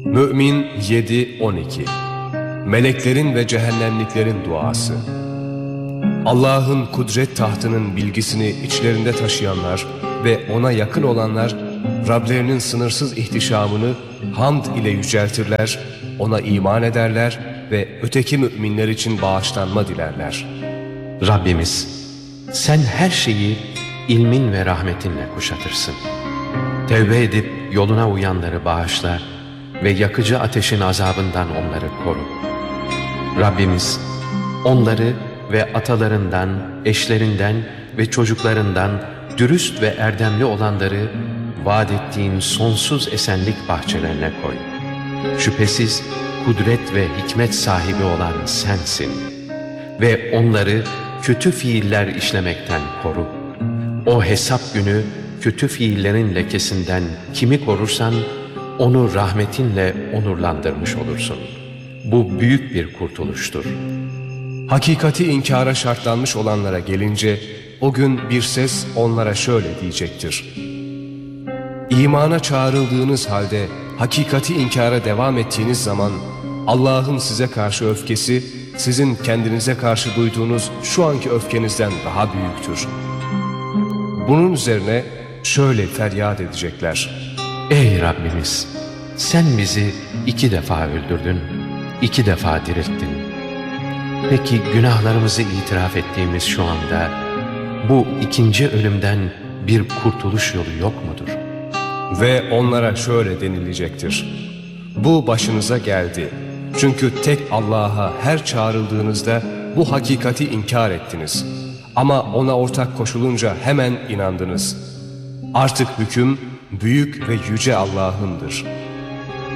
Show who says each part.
Speaker 1: Mü'min 7-12 Meleklerin ve cehennemliklerin duası. Allah'ın kudret tahtının bilgisini içlerinde taşıyanlar ve ona yakın olanlar, Rablerinin sınırsız ihtişamını hamd ile yüceltirler, ona iman ederler ve öteki müminler için bağışlanma dilerler.
Speaker 2: Rabbimiz, sen her şeyi ilmin ve rahmetinle kuşatırsın. Tevbe edip yoluna uyanları bağışla ve yakıcı ateşin azabından onları koru. Rabbimiz, onları ve atalarından, eşlerinden ve çocuklarından dürüst ve erdemli olanları vaat ettiğin sonsuz esenlik bahçelerine koy. Şüphesiz kudret ve hikmet sahibi olan sensin ve onları kötü fiiller işlemekten koru. O hesap günü kötü fiillerin lekesinden kimi korursan onu rahmetinle onurlandırmış olursun. Bu büyük bir kurtuluştur.
Speaker 1: Hakikati inkara şartlanmış olanlara gelince o gün bir ses onlara şöyle diyecektir: İmana çağrıldığınız halde hakikati inkara devam ettiğiniz zaman Allah'ın size karşı öfkesi sizin kendinize karşı duyduğunuz şu anki öfkenizden daha büyüktür. Bunun üzerine şöyle feryat edecekler:
Speaker 2: Ey Rabbimiz! Sen bizi 2 defa öldürdün, 2 defa dirilttin. Peki günahlarımızı itiraf ettiğimiz şu anda bu 2. ölümden bir kurtuluş yolu yok mudur?
Speaker 1: Ve onlara şöyle denilecektir: Bu başınıza geldi. Çünkü tek Allah'a her çağrıldığınızda bu hakikati inkar ettiniz. Ama ona ortak koşulunca hemen inandınız. Artık hüküm büyük ve yüce Allah'ındır.